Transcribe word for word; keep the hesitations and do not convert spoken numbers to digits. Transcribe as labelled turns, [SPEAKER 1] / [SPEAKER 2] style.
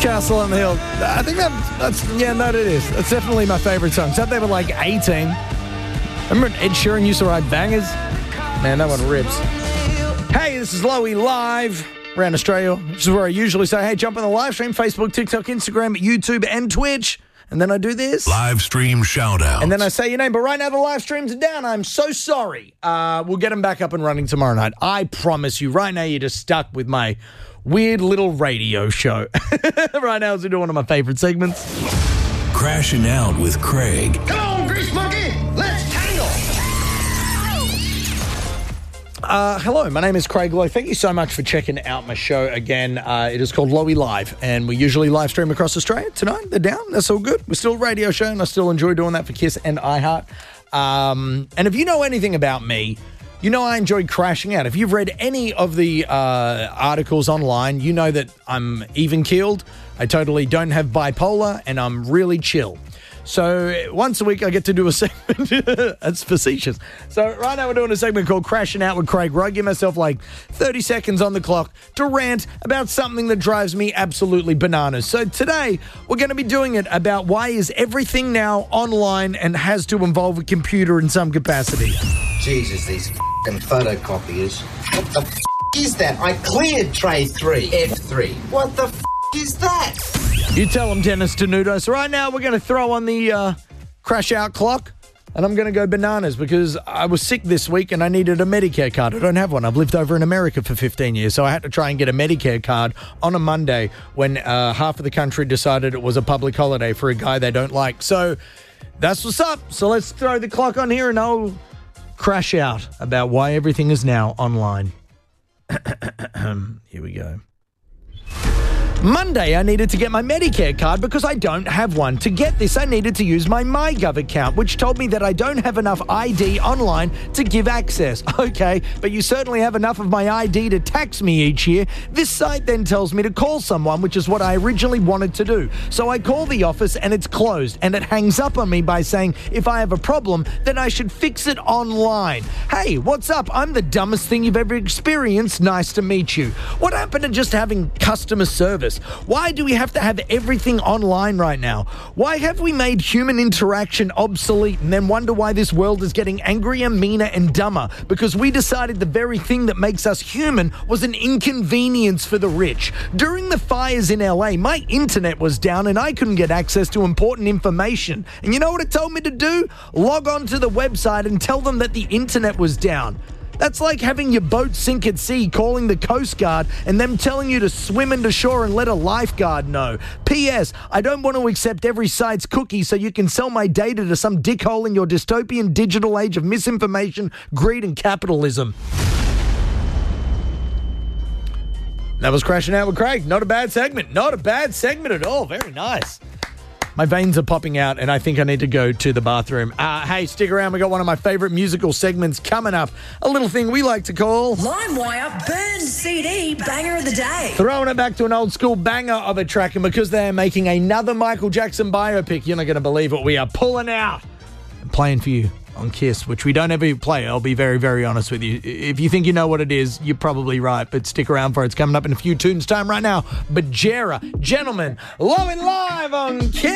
[SPEAKER 1] Castle on the Hill. I think that, that's, yeah, no, it is. That's definitely my favourite song. Except they were like eighteen. Remember Ed Sheeran used to write bangers? Man, that one rips. Hey, this is Lowy live around Australia. This is where I usually say, hey, jump on the live stream, Facebook, TikTok, Instagram, YouTube, and Twitch. And then I do this.
[SPEAKER 2] Live stream shout out.
[SPEAKER 1] And then I say your name. But right now the live streams are down. I'm so sorry. Uh, we'll get them back up and running tomorrow night. I promise you. Right now you're just stuck with my weird little radio show. Right now, as we do one of my favorite segments.
[SPEAKER 2] Crashing Out with Craig.
[SPEAKER 3] Come on, Grease Monkey, let's tangle.
[SPEAKER 1] Uh, hello, my name is Craig Lowe. Thank you so much for checking out my show again. Uh, it is called Lowy Live, and we usually live stream across Australia. Tonight, they're down. That's all good. We're still a radio show, and I still enjoy doing that for Kiss and iHeart. Um, and if you know anything about me, you know I enjoy crashing out. If you've read any of the uh, articles online, you know that I'm even-keeled. I totally don't have bipolar, and I'm really chill. So once a week, I get to do a segment. That's facetious. So right now, we're doing a segment called Crashing Out with Craig, where I give myself like thirty seconds on the clock to rant about something that drives me absolutely bananas. So today, we're going to be doing it about why is everything now online and has to involve a computer in some capacity.
[SPEAKER 3] Jesus, these f***ing photocopiers. What the f*** is that? I cleared tray three, F three. What the f*** is that?
[SPEAKER 1] You tell them, Dennis Denudo. So right now, we're going to throw on the uh, crash out clock, and I'm going to go bananas because I was sick this week and I needed a Medicare card. I don't have one. I've lived over in America for fifteen years, so I had to try and get a Medicare card on a Monday when uh, half of the country decided it was a public holiday for a guy they don't like. So that's what's up. So let's throw the clock on here and I'll crash out about why everything is now online. Here we go. Monday, I needed to get my Medicare card because I don't have one. To get this, I needed to use my MyGov account, which told me that I don't have enough I D online to give access. Okay, but you certainly have enough of my I D to tax me each year. This site then tells me to call someone, which is what I originally wanted to do. So I call the office and it's closed, and it hangs up on me by saying if I have a problem, then I should fix it online. Hey, what's up? I'm the dumbest thing you've ever experienced. Nice to meet you. What happened to just having customer service? Why do we have to have everything online right now? Why have we made human interaction obsolete and then wonder why this world is getting angrier, meaner, and dumber? Because we decided the very thing that makes us human was an inconvenience for the rich. During the fires in L A, my internet was down and I couldn't get access to important information. And you know what it told me to do? Log on to the website and tell them that the internet was down. That's like having your boat sink at sea, calling the Coast Guard, and them telling you to swim into shore and let a lifeguard know. P S. I don't want to accept every site's cookie so you can sell my data to some dickhole in your dystopian digital age of misinformation, greed, and capitalism. That was Crashing Out with Craig. Not a bad segment. Not a bad segment at all. Very nice. My veins are popping out, and I think I need to go to the bathroom. Uh, hey, stick around. We got one of my favorite musical segments coming up. A little thing we like to call...
[SPEAKER 4] LimeWire Burn C D Banger of the Day.
[SPEAKER 1] Throwing it back to an old school banger of a track, and because they're making another Michael Jackson biopic, you're not going to believe what we are pulling out and playing for you on Kiss, which we don't ever play. I'll be very, very honest with you. If you think you know what it is, you're probably right, but stick around for it. It's coming up in a few tunes time right now. Bajera, gentlemen, Low and Live on Kiss.